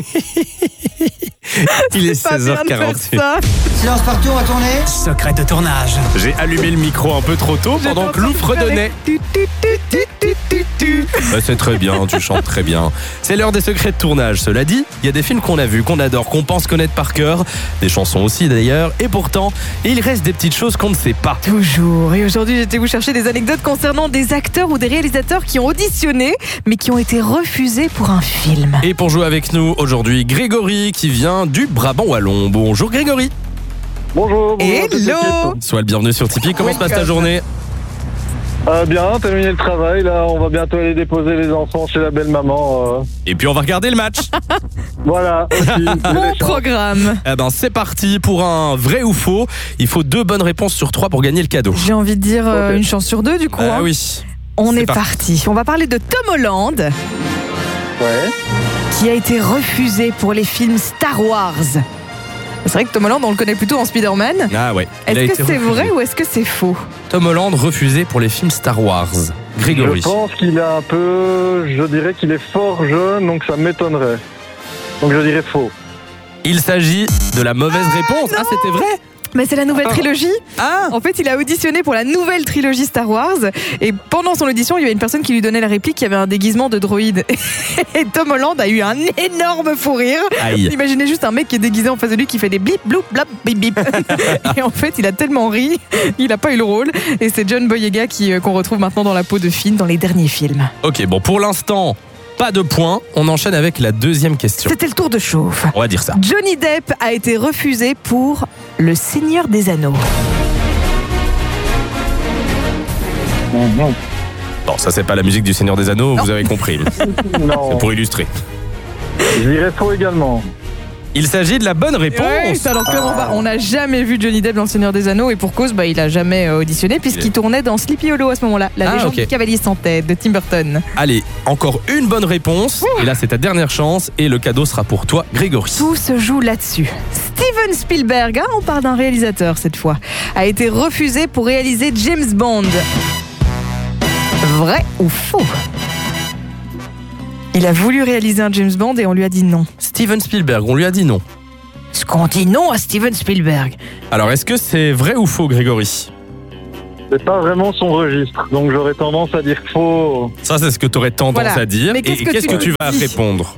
Il est Pas bien de faire 16h48. ça. Silence partout, on va tourner. Secret de tournage. J'ai allumé le micro un peu trop tôt pendant que Lou fredonnait. C'est très bien, tu chantes très bien. C'est l'heure des secrets de tournage. Cela dit, il y a des films qu'on a vus, qu'on adore, qu'on pense connaître par cœur, des chansons aussi d'ailleurs, et pourtant, il reste des petites choses qu'on ne sait pas. Toujours. Et aujourd'hui, j'étais vous chercher des anecdotes concernant des acteurs ou des réalisateurs qui ont auditionné, mais qui ont été refusés pour un film. Et pour jouer avec nous aujourd'hui, Grégory qui vient du Brabant Wallon. Bonjour Grégory. Bonjour. Hello. Sois le bienvenu sur Tipeee. Comment se passe ta Welcome. journée? Bien, terminé le travail, là, on va bientôt aller déposer les enfants chez la belle-maman. Et puis on va regarder le match. Voilà. aussi, Bon programme. Eh ben c'est parti pour un vrai ou faux. Il faut 2 bonnes réponses sur 3 pour gagner le cadeau. J'ai envie de dire Ok. une chance sur 2 du coup. Ah hein. oui. On c'est est parti. On va parler de Tom Holland, Ouais. qui a été refusé pour les films Star Wars. C'est vrai que Tom Holland, on le connaît plutôt en Spider-Man. Ah ouais. Il a Est-ce été que c'est refusé. vrai ou est-ce que c'est faux? Tom Holland refusé pour les films Star Wars. Grégory. Je pense qu'il est un peu... Je dirais qu'il est fort jeune, donc ça m'étonnerait. Donc je dirais faux. Il s'agit de la mauvaise réponse. Ah, c'était vrai? Mais c'est la nouvelle trilogie. Ah. En fait, il a auditionné pour la nouvelle trilogie Star Wars. Et pendant son audition, il y avait une personne qui lui donnait la réplique qui avait un déguisement de droïde. Et Tom Holland a eu un énorme fou rire. Aïe. Imaginez juste un mec qui est déguisé en face de lui qui fait des blip, bloup, blap, bip, bip. Et en fait, il a tellement ri, il n'a pas eu le rôle. Et c'est John Boyega qu'on retrouve maintenant dans la peau de Finn dans les derniers films. Ok, bon, pour l'instant, pas de points. On enchaîne avec la deuxième question. C'était le tour de chauffe. On va dire ça. Johnny Depp a été refusé pour Le Seigneur des Anneaux. Bon, ça c'est pas la musique du Seigneur des Anneaux, vous avez compris. Non. C'est pour illustrer. Je dirais faux également. Il s'agit de la bonne réponse. Ouais, alors clairement pas. On n'a jamais vu Johnny Depp dans Le Seigneur des Anneaux et pour cause, il a jamais auditionné puisqu'il tournait dans Sleepy Hollow à ce moment-là, la légende ok. du cavalier sans tête de Tim Burton. Allez, encore une bonne réponse. Et là, c'est ta dernière chance. Et le cadeau sera pour toi, Grégory. Tout se joue là-dessus. Steven Spielberg, on parle d'un réalisateur cette fois, a été refusé pour réaliser James Bond. Vrai ou faux? Il a voulu réaliser un James Bond et on lui a dit non. Steven Spielberg, on lui a dit non. Est-ce qu'on dit non à Steven Spielberg? Alors, est-ce que c'est vrai ou faux, Grégory? C'est pas vraiment son registre, donc j'aurais tendance à dire faux. Ça, c'est ce que tu aurais tendance Voilà. à dire. Mais Et qu'est-ce que qu'est-ce tu que tu vas dis répondre?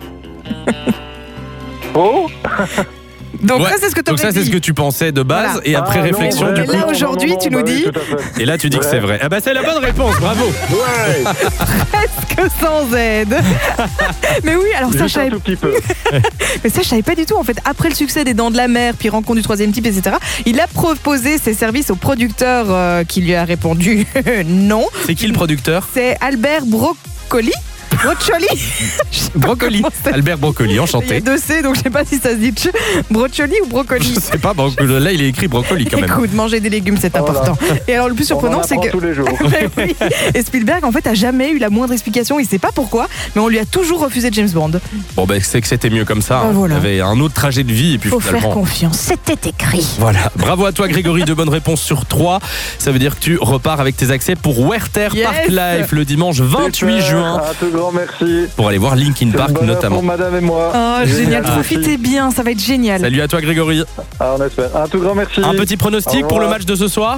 Faux? Donc Ouais, ça c'est ce que tu Donc ça, c'est ce que tu pensais de base. Voilà. Et après Ah, non, réflexion, vrai. du Et coup... là, aujourd'hui, tu nous dis- oui, tout à fait. Et là, tu dis que c'est vrai. Ah bah, c'est la bonne réponse, bravo. Ouais. Presque sans aide. Mais oui, alors ça je Juste un savais tout petit peu. Mais ça, je savais pas du tout. En fait, après le succès des Dents de la Mer, puis Rencontre du troisième type, etc., il a proposé ses services au producteur qui lui a répondu non. C'est qui le producteur? C'est Albert Broccoli. Broccioli. Brocoli. Albert Brocoli, Il y a enchanté. 2 C, donc je sais pas si ça se dit Broccioli ou Brocoli. Je sais pas, là, il est écrit Brocoli quand même. Écoute, manger des légumes, c'est Voilà. important. Et alors, le plus On en surprenant, c'est apprend que. tous les jours. Mais oui. Et Spielberg, en fait, a jamais eu la moindre explication. Il sait pas pourquoi, mais on lui a toujours refusé James Bond. Bon, ben, c'est que c'était mieux comme ça. Bah, hein. voilà. Il y avait un autre trajet de vie et puis Faut faire finalement... confiance. C'était écrit. Voilà, bravo à toi Grégory, 2 bonnes réponses sur 3. Ça veut dire que tu repars avec tes accès pour Werther Yes. Park Live le dimanche 28 Super, juin Un tout grand merci. pour aller voir Linkin C'est une Park bonne heure notamment. pour madame et moi. Oh, génial. Merci. Profitez bien, ça va être génial. Salut à toi Grégory. Ah, on espère. Un tout grand merci. Un petit Au pronostic revoir. pour le match de ce soir?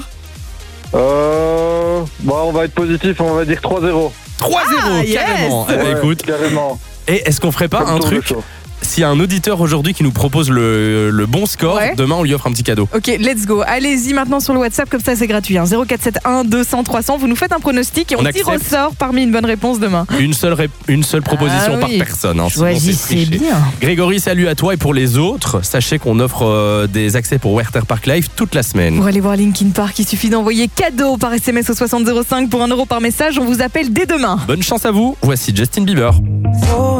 On va être positif, on va dire 3-0. 3-0 yes. carrément. Eh ben, Ouais, écoute, carrément. et est-ce qu'on ferait pas Comme un tour de truc? chauffe. S'il y a un auditeur aujourd'hui qui nous propose le bon score, Ouais. demain on lui offre un petit cadeau. Ok, let's go. Allez-y maintenant sur le WhatsApp, comme ça c'est gratuit. 0471 200 300. Vous nous faites un pronostic et On on accepte. tire au sort parmi une bonne réponse demain. Une seule proposition Ah par oui. personne. Hein, sinon c'est Choisissez triché. bien. Grégory, salut à toi et pour les autres, sachez qu'on offre des accès pour Werther Park Live toute la semaine. Pour aller voir Linkin Park, il suffit d'envoyer cadeau par SMS au 6005 pour 1 € par message. On vous appelle dès demain. Bonne chance à vous, voici Justin Bieber. Faut